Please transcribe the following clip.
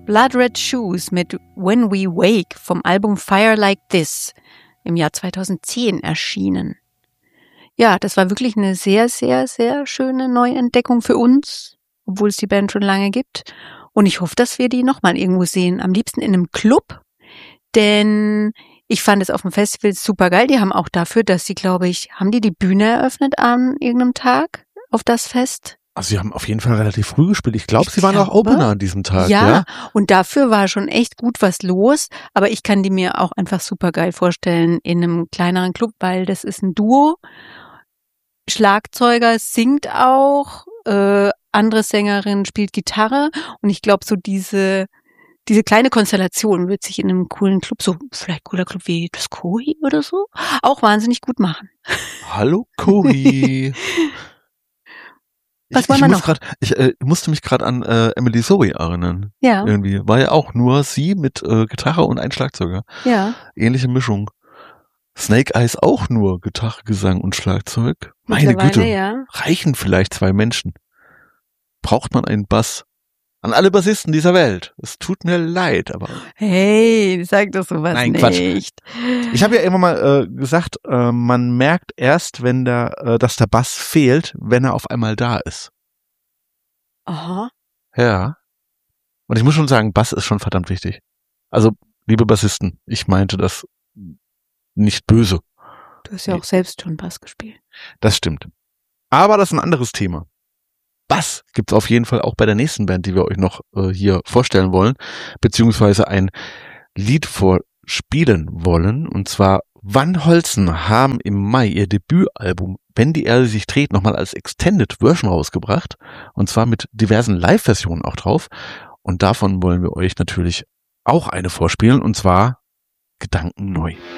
Blood Red Shoes mit When We Wake vom Album Fire Like This im Jahr 2010 erschienen. Ja, das war wirklich eine sehr, sehr, sehr schöne Neuentdeckung für uns, obwohl es die Band schon lange gibt. Und ich hoffe, dass wir die nochmal irgendwo sehen. Am liebsten in einem Club, denn ich fand es auf dem Festival super geil. Die haben auch dafür, dass sie, glaube ich, haben die Bühne eröffnet an irgendeinem Tag auf das Fest? Also sie haben auf jeden Fall relativ früh gespielt. Ich glaube, sie waren auch Opener an diesem Tag. Ja, und dafür war schon echt gut was los. Aber ich kann die mir auch einfach super geil vorstellen in einem kleineren Club, weil das ist ein Duo. Schlagzeuger singt auch, andere Sängerin spielt Gitarre. Und ich glaube, so diese kleine Konstellation wird sich in einem coolen Club, so vielleicht cooler Club wie das Kohi oder so, auch wahnsinnig gut machen. Hallo Kohi. Was wollen wir noch? Ich musste mich gerade an Emily Zoe erinnern. Ja. Irgendwie war ja auch nur sie mit Gitarre und ein Schlagzeuger. Ja. Ähnliche Mischung. Snake Eyes auch nur Gitarre, Gesang und Schlagzeug. Meine Güte. Ja. Reichen vielleicht 2 Menschen. Braucht man einen Bass? An alle Bassisten dieser Welt. Es tut mir leid, aber... Hey, sag doch sowas Nein, nicht. Quatsch. Ich habe ja immer mal gesagt, man merkt erst, wenn dass der Bass fehlt, wenn er auf einmal da ist. Aha. Ja. Und ich muss schon sagen, Bass ist schon verdammt wichtig. Also, liebe Bassisten, ich meinte das nicht böse. Du hast ja auch selbst schon Bass gespielt. Das stimmt. Aber das ist ein anderes Thema. Bass gibt's auf jeden Fall auch bei der nächsten Band, die wir euch noch hier vorstellen wollen, beziehungsweise ein Lied vorspielen wollen. Und zwar Van Holzen haben im Mai ihr Debütalbum Wenn die Erde sich dreht nochmal als Extended Version rausgebracht. Und zwar mit diversen Live-Versionen auch drauf. Und davon wollen wir euch natürlich auch eine vorspielen. Und zwar Gedanken neu.